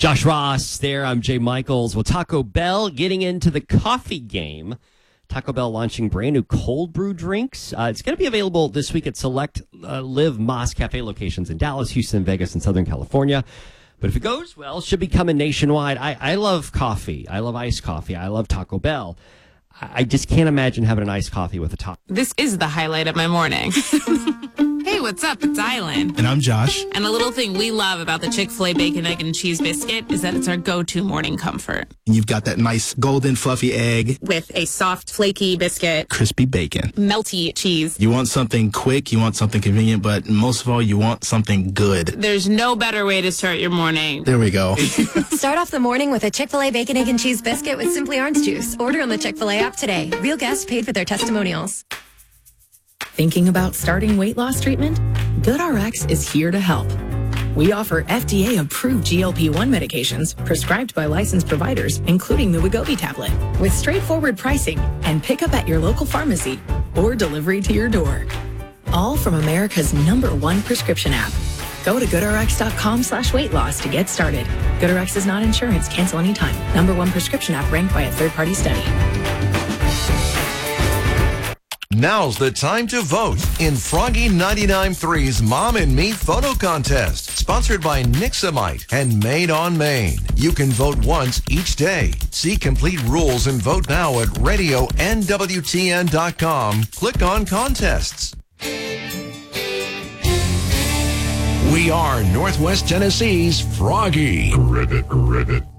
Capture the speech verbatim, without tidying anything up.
Josh Ross there. I'm Jay Michaels. Well, Taco Bell getting into the coffee game. Taco Bell launching brand new cold brew drinks. Uh, it's going to be available this week at select uh, Live Moss Cafe locations in Dallas, Houston, Vegas, and Southern California. But if it goes well, it should be coming nationwide. I, I love coffee. I love iced coffee. I love Taco Bell. I, I just can't imagine having an iced coffee with a taco. This is the highlight of my morning. Hey, what's up? It's Island. And I'm Josh. And the little thing we love about the Chick-fil-A Bacon, Egg, and Cheese Biscuit is that it's our go-to morning comfort. And you've got that nice golden fluffy egg. With a soft, flaky biscuit. Crispy bacon. Melty cheese. You want something quick, you want something convenient, but most of all, you want something good. There's no better way to start your morning. There we go. Start off the morning with a Chick-fil-A Bacon, Egg, and Cheese Biscuit with Simply Orange Juice. Order on the Chick-fil-A app today. Real guests paid for their testimonials. Thinking about starting weight loss treatment? GoodRx is here to help. We offer F D A-approved G L P one medications prescribed by licensed providers, including the Wegovy tablet, with straightforward pricing and pickup at your local pharmacy or delivery to your door. All from America's number one prescription app. Go to GoodRx.com slash weight loss to get started. GoodRx is not insurance. Cancel anytime. Number one prescription app ranked by a third-party study. Now's the time to vote in Froggy ninety-nine point three's Mom and Me photo contest, sponsored by Nixamite and Made on Maine. You can vote once each day. See complete rules and vote now at radio N W T N dot com. Click on contests. We are Northwest Tennessee's Froggy. Ribbit, ribbit.